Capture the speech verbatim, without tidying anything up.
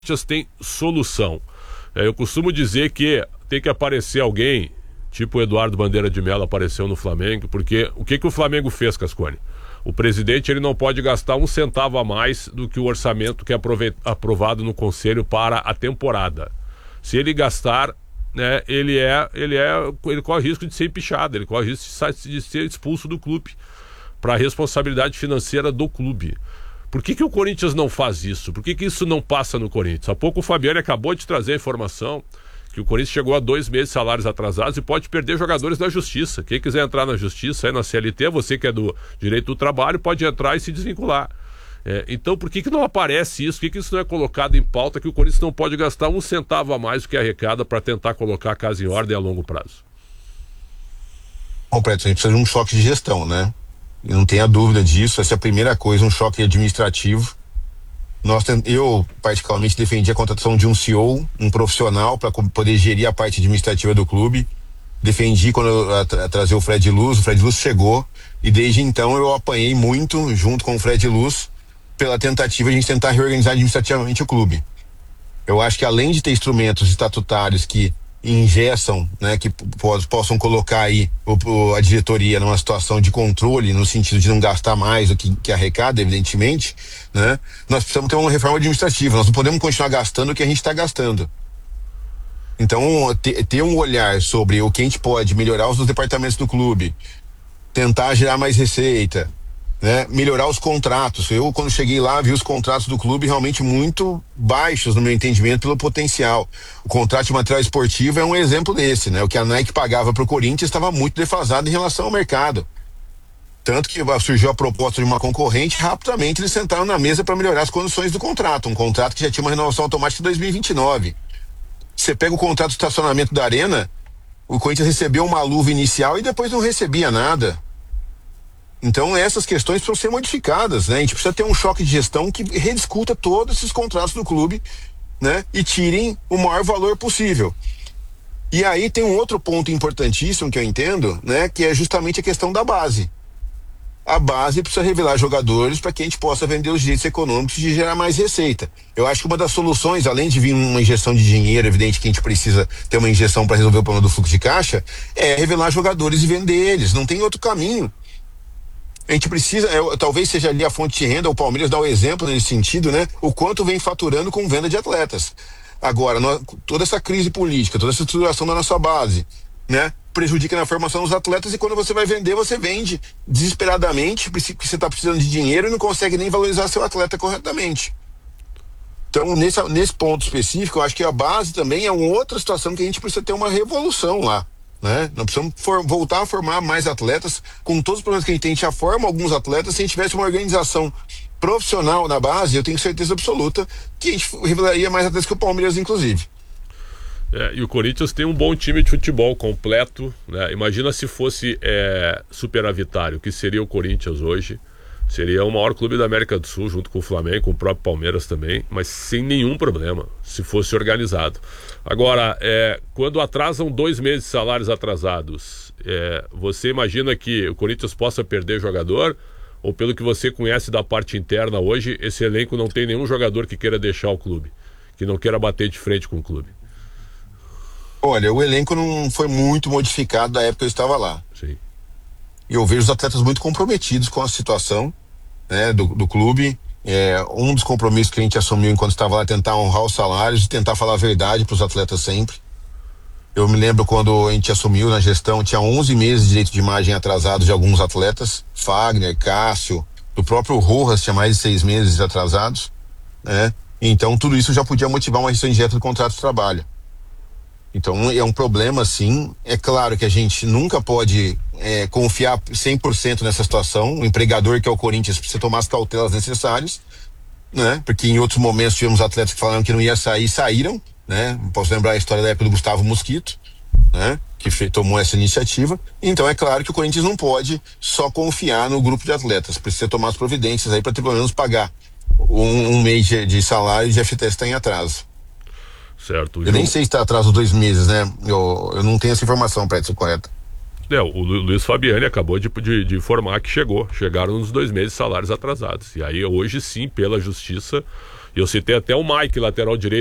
Corinthians tem solução. É, eu costumo dizer que tem que aparecer alguém, tipo o Eduardo Bandeira de Mello apareceu no Flamengo, porque o que, que o Flamengo fez, Cascone? O presidente ele não pode gastar um centavo a mais do que o orçamento que é aprovado no Conselho para a temporada. Se ele gastar, né, ele, é, ele, é, ele corre risco de ser empichado, ele corre risco de ser expulso do clube, para a responsabilidade financeira do clube. Por que que o Corinthians não faz isso? Por que que isso não passa no Corinthians? Há pouco o Fabiano acabou de trazer a informação que o Corinthians chegou a dois meses de salários atrasados e pode perder jogadores da justiça. Quem quiser entrar na justiça, aí na C L T, você que é do direito do trabalho, pode entrar e se desvincular. É, então por que que não aparece isso? Por que que isso não é colocado em pauta, que o Corinthians não pode gastar um centavo a mais do que arrecada para tentar colocar a casa em ordem a longo prazo? Bom, Preto, a gente precisa de um choque de gestão, né? E não tenha dúvida disso, essa é a primeira coisa, um choque administrativo. Nós, eu, particularmente, defendi a contratação de um C E O, um profissional, para poder gerir a parte administrativa do clube. Defendi quando eu a, a, trazer o Fred Luz, o Fred Luz chegou, e desde então eu apanhei muito, junto com o Fred Luz, pela tentativa de a gente tentar reorganizar administrativamente o clube. Eu acho que além de ter instrumentos estatutários que ingessam, né, que possam colocar aí o, a diretoria numa situação de controle, no sentido de não gastar mais do que, que arrecada, evidentemente, né, nós precisamos ter uma reforma administrativa, nós não podemos continuar gastando o que a gente está gastando. Então, ter, ter um olhar sobre o que a gente pode melhorar os departamentos do clube, tentar gerar mais receita, né, melhorar os contratos. Eu, quando cheguei lá, vi os contratos do clube realmente muito baixos, no meu entendimento, pelo potencial. O contrato de material esportivo é um exemplo desse, né? O que a Nike pagava para o Corinthians estava muito defasado em relação ao mercado. Tanto que surgiu a proposta de uma concorrente, rapidamente eles sentaram na mesa para melhorar as condições do contrato. Um contrato que já tinha uma renovação automática em dois mil e vinte e nove. Você pega o contrato de estacionamento da Arena, o Corinthians recebeu uma luva inicial e depois não recebia nada. Então essas questões precisam ser modificadas, né? A gente precisa ter um choque de gestão que rediscuta todos esses contratos do clube, né? E tirem o maior valor possível. E aí tem um outro ponto importantíssimo que eu entendo, né? Que é justamente a questão da base. A base precisa revelar jogadores para que a gente possa vender os direitos econômicos e gerar mais receita. Eu acho que uma das soluções, além de vir uma injeção de dinheiro, evidente que a gente precisa ter uma injeção para resolver o problema do fluxo de caixa, é revelar jogadores e vender eles. Não tem outro caminho. A gente precisa, é, talvez seja ali a fonte de renda, o Palmeiras dá o exemplo nesse sentido, né? O quanto vem faturando com venda de atletas. Agora, nós, toda essa crise política, toda essa estruturação da nossa base, né? Prejudica na formação dos atletas, e quando você vai vender, você vende desesperadamente, porque você está precisando de dinheiro e não consegue nem valorizar seu atleta corretamente. Então, nesse, nesse ponto específico, eu acho que a base também é uma outra situação que a gente precisa ter uma revolução lá. Né? Nós precisamos for, voltar a formar mais atletas. Com todos os problemas que a gente tem, a gente já forma alguns atletas. Se a gente tivesse uma organização profissional na base, eu tenho certeza absoluta que a gente revelaria mais atletas que o Palmeiras, inclusive. É, e o Corinthians tem um bom time de futebol completo, né? Imagina se fosse é, superavitário, que seria o Corinthians hoje. Seria o maior clube da América do Sul, junto com o Flamengo, com o próprio Palmeiras também, mas sem nenhum problema, se fosse organizado. Agora, é, quando atrasam dois meses de salários atrasados, é, você imagina que o Corinthians possa perder jogador? Ou pelo que você conhece da parte interna hoje, esse elenco não tem nenhum jogador que queira deixar o clube, que não queira bater de frente com o clube? Olha, o elenco não foi muito modificado da época que eu estava lá. Sim. E eu vejo os atletas muito comprometidos com a situação, né, do, do clube. É, um dos compromissos que a gente assumiu enquanto estava lá é tentar honrar os salários e tentar falar a verdade para os atletas sempre. Eu me lembro quando a gente assumiu na gestão, tinha onze meses de direito de imagem atrasados de alguns atletas, Fagner, Cássio, do próprio Rojas tinha mais de seis meses atrasados, né? Então tudo isso já podia motivar uma restrição direta do contrato de trabalho. Então é um problema, sim. É claro que a gente nunca pode é, confiar cem por cento nessa situação. O empregador, que é o Corinthians, precisa tomar as cautelas necessárias, né? Porque em outros momentos tivemos atletas que falaram que não ia sair, saíram, né? Posso lembrar a história da época do Gustavo Mosquito, né? Que fe- tomou essa iniciativa. Então é claro que o Corinthians não pode só confiar no grupo de atletas, precisa tomar as providências aí para pelo menos pagar um, um mês de, de salário e de F T S está em atraso. Certo. Eu nem sei se está atrás dos dois meses, né? Eu, eu não tenho essa informação para isso correta. É, o Lu- Luiz Fabiani acabou de, de, de informar que chegou. Chegaram nos dois meses de salários atrasados. E aí hoje sim, pela justiça, Eu citei até o Mike, lateral direito.